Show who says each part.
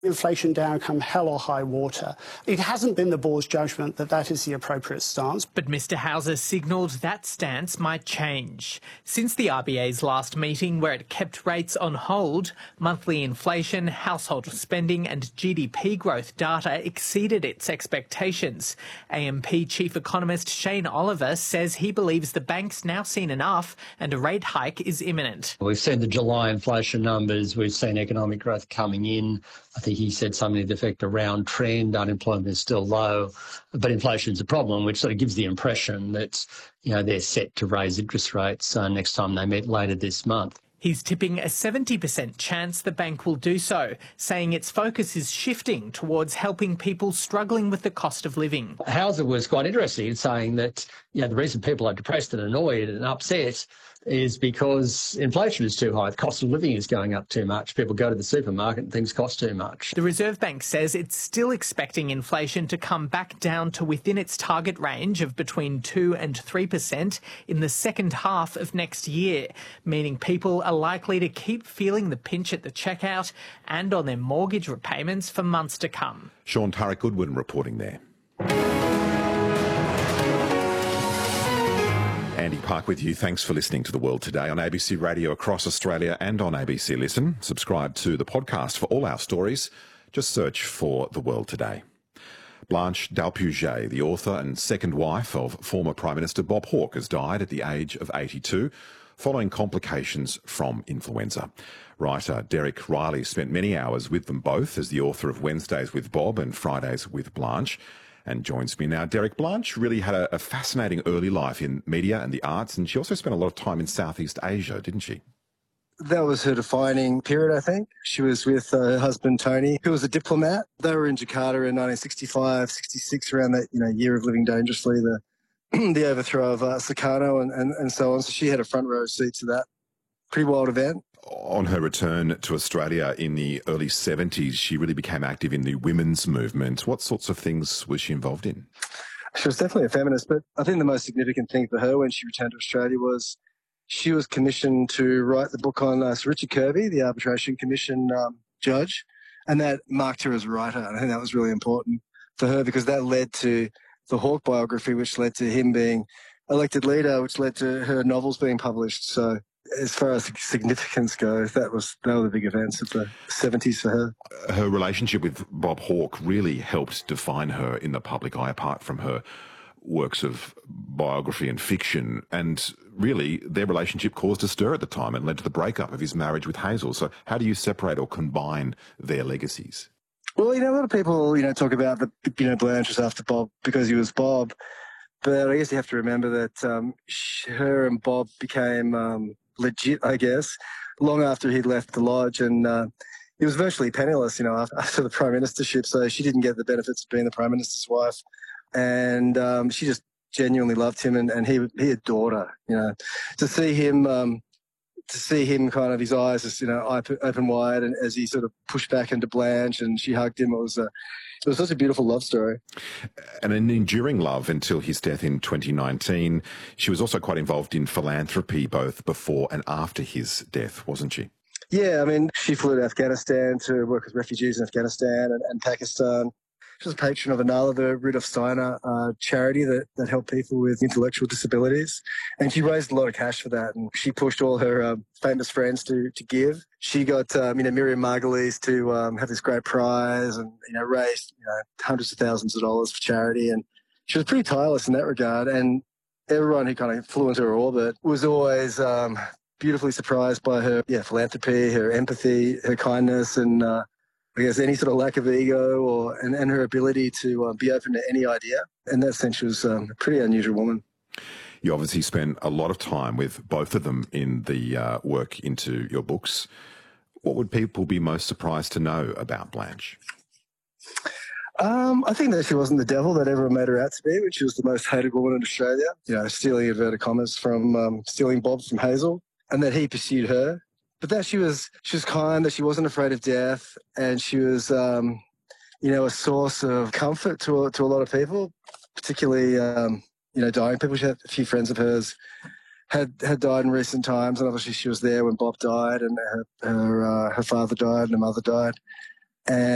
Speaker 1: inflation down come hell or high water. It hasn't been the board's judgment that that is the appropriate stance.
Speaker 2: But Mr Hauser signalled that stance might change. Since the RBA's last meeting, where it kept rates on hold, monthly inflation, household spending and GDP growth data exceeded its expectations. AMP Chief Economist Shane Oliver says he believes the bank's now seen enough and a rate hike is imminent.
Speaker 3: We've seen the July inflation numbers, we've seen economic growth coming in. I think he said something to the effect around trend, unemployment is still low, but inflation's a problem, which sort of gives the impression that, they're set to raise interest rates next time they meet later this month.
Speaker 2: He's tipping a 70% chance the bank will do so, saying its focus is shifting towards helping people struggling with the cost of living.
Speaker 3: Hauser was quite interesting in saying that the reason people are depressed and annoyed and upset is because inflation is too high. The cost of living is going up too much. People go to the supermarket and things cost too much.
Speaker 2: The Reserve Bank says it's still expecting inflation to come back down to within its target range of between 2 and 3% in the second half of next year, meaning people are likely to keep feeling the pinch at the checkout and on their mortgage repayments for months to come.
Speaker 4: Sean Turrick-Goodwin reporting there. Andy Park with you. Thanks for listening to The World Today on ABC Radio across Australia and on ABC Listen. Subscribe to the podcast for all our stories. Just search for The World Today. Blanche Dalpuget, the author and second wife of former Prime Minister Bob Hawke, has died at the age of 82 following complications from influenza. Writer Derek Riley spent many hours with them both as the author of Wednesdays with Bob and Fridays with Blanche, and joins me now. Derek, Blanche really had a fascinating early life in media and the arts, and she also spent a lot of time in Southeast Asia, didn't she?
Speaker 5: That was her defining period, I think. She was with her husband, Tony, who was a diplomat. They were in Jakarta in 1965, 66, around that year of living dangerously, the overthrow of Sukarno and so on. So she had a front row seat to that pretty wild event.
Speaker 4: On her return to Australia in the early 70s, she really became active in the women's movement. What sorts of things was she involved in?
Speaker 5: She was definitely a feminist, but I think the most significant thing for her when she returned to Australia was she was commissioned to write the book on Sir Richard Kirby, the Arbitration Commission judge, and that marked her as a writer. And I think that was really important for her because that led to the Hawke biography, which led to him being elected leader, which led to her novels being published. So as far as significance goes, they were the big events of the 70s for her.
Speaker 4: Her relationship with Bob Hawke really helped define her in the public eye, apart from her works of biography and fiction. And really, their relationship caused a stir at the time and led to the breakup of his marriage with Hazel. So how do you separate or combine their legacies?
Speaker 5: Well, a lot of people, talk about that, Blanche was after Bob because he was Bob. But I guess you have to remember that her and Bob became legit, I guess, long after he'd left the lodge, and he was virtually penniless, after the prime ministership. So she didn't get the benefits of being the prime minister's wife, and she just genuinely loved him, and he adored her. To see him kind of his eyes just open wide, and as he sort of pushed back into Blanche, and she hugged him, it was such a beautiful love story.
Speaker 4: And an enduring love until his death in 2019. She was also quite involved in philanthropy both before and after his death, wasn't she?
Speaker 5: Yeah, she flew to Afghanistan to work with refugees in Afghanistan and Pakistan. She was a patron of Anala, the Rudolf Steiner charity that helped people with intellectual disabilities. And she raised a lot of cash for that. And she pushed all her famous friends to give. She got, Miriam Margolyes to have this great prize and, raised, hundreds of thousands of dollars for charity. And she was pretty tireless in that regard. And everyone who kind of flew into her orbit was always beautifully surprised by her philanthropy, her empathy, her kindness, and I guess any sort of lack of ego and her ability to be open to any idea. In that sense, she was a pretty unusual woman.
Speaker 4: You obviously spent a lot of time with both of them in the work into your books. What would people be most surprised to know about Blanche?
Speaker 5: I think that she wasn't the devil that everyone made her out to be, when she was the most hated woman in Australia, stealing inverted commas from stealing Bob from Hazel, and that he pursued her. But that she was kind, that she wasn't afraid of death, and she was, a source of comfort to a lot of people, particularly, dying people. She had a few friends of hers had died in recent times, and obviously she was there when Bob died, and her father died, and her mother died, and